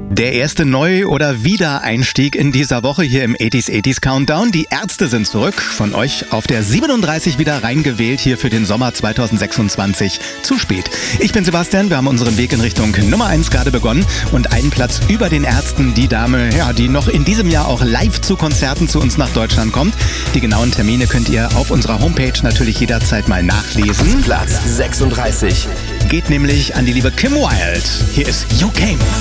Der erste Neu- oder Wiedereinstieg in dieser Woche hier im 80s Countdown. Die Ärzte sind zurück, von euch auf der 37 wieder reingewählt hier für den Sommer 2026. Zu spät. Ich bin Sebastian, wir haben unseren Weg in Richtung Nummer 1 gerade begonnen und einen Platz über den Ärzten, die Dame, die noch in diesem Jahr auch live zu Konzerten zu uns nach Deutschland kommt. Die genauen Termine könnt ihr auf unserer Homepage natürlich jederzeit mal nachlesen. Platz 36. Geht nämlich an die liebe Kim Wilde. Hier ist You Came.